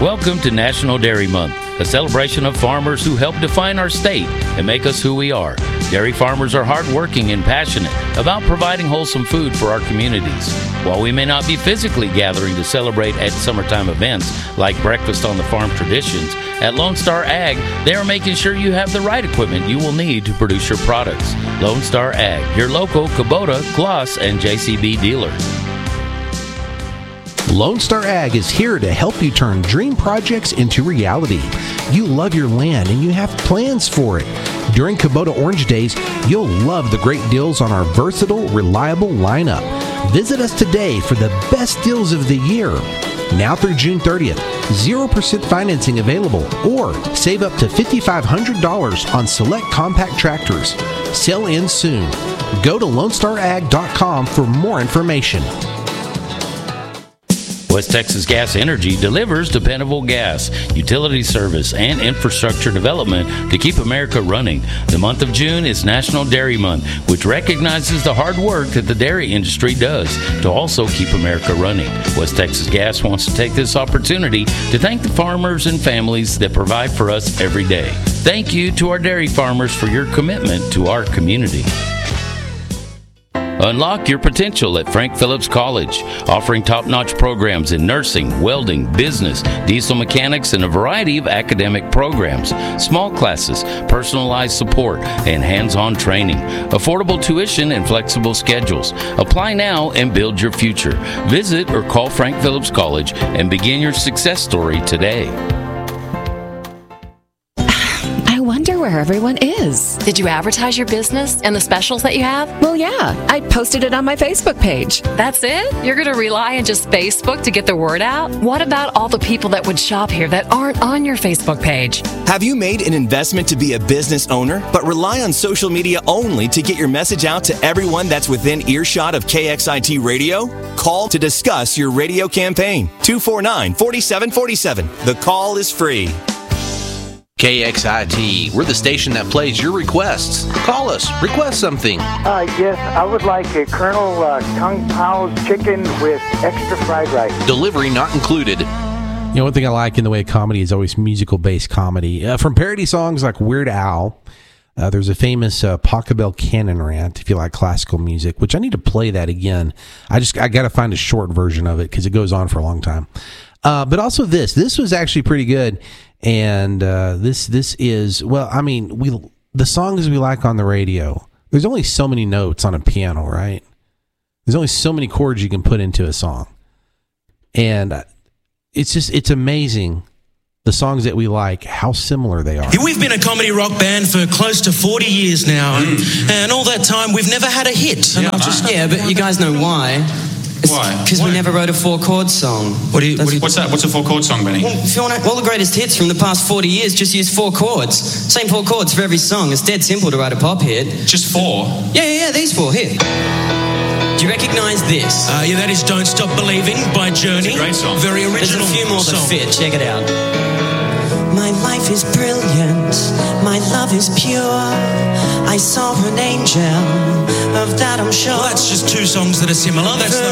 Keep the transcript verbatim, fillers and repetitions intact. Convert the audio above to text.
Welcome to National Dairy Month, a celebration of farmers who help define our state and make us who we are. Dairy farmers are hardworking and passionate about providing wholesome food for our communities. While we may not be physically gathering to celebrate at summertime events like Breakfast on the Farm traditions, at Lone Star Ag, they are making sure you have the right equipment you will need to produce your products. Lone Star Ag, your local Kubota, Gloss, and J C B dealer. Lone Star Ag is here to help you turn dream projects into reality. You love your land and you have plans for it. During Kubota Orange Days, you'll love the great deals on our versatile, reliable lineup. Visit us today for the best deals of the year. Now through June thirtieth, zero percent financing available, or save up to five thousand five hundred dollars on select compact tractors. Sale ends soon. Go to lone star ag dot com for more information. West Texas Gas Energy delivers dependable gas, utility service, and infrastructure development to keep America running. The month of June is National Dairy Month, which recognizes the hard work that the dairy industry does to also keep America running. West Texas Gas wants to take this opportunity to thank the farmers and families that provide for us every day. Thank you to our dairy farmers for your commitment to our community. Unlock your potential at Frank Phillips College, offering top-notch programs in nursing, welding, business, diesel mechanics, and a variety of academic programs, small classes, personalized support, and hands-on training, affordable tuition, and flexible schedules. Apply now and build your future. Visit or call Frank Phillips College and begin your success story today. Where everyone is. Did you advertise your business and the specials that you have? Well, yeah. I posted it on my Facebook page. That's it? You're going to rely on just Facebook to get the word out? What about all the people that would shop here that aren't on your Facebook page? Have you made an investment to be a business owner, but rely on social media only to get your message out to everyone that's within earshot of K X I T Radio? Call to discuss your radio campaign. two four nine, four seven four seven. The call is free. K X I T, we're the station that plays your requests. Call us, request something. Uh, yes, I would like a Colonel uh, Kung Pao's chicken with extra fried rice. Delivery not included. You know, one thing I like in the way of comedy is always musical-based comedy. Uh, from parody songs like Weird Al, uh, there's a famous uh, Pachelbel Canon rant, if you like classical music, which I need to play that again. I just I got to find a short version of it because it goes on for a long time. Uh, but also this. This was actually pretty good. And uh, this this is, well, I mean, we the songs we like on the radio, there's only so many notes on a piano, right? There's only so many chords you can put into a song. And it's just, it's amazing, the songs that we like, how similar they are. We've been a comedy rock band for close to forty years now. And, mm. and all that time, we've never had a hit. And yeah, just, yeah, but you guys know why. Why? Because we never wrote a four-chord song. What do you, what do you, what's that? What's a four-chord song, Benny? Well, if you want to, all the greatest hits from the past forty years just use four chords. Same four chords for every song. It's dead simple to write a pop hit. Just four? Yeah, yeah, yeah, these four. Here. Do you recognise this? Uh, yeah, that is Don't Stop Believing by Journey. It's a great song. Very original. There's a few more that song. fit. Check it out. My life is brilliant, my love is pure. I saw an angel, of that I'm sure. Well, that's just two songs that are similar. That's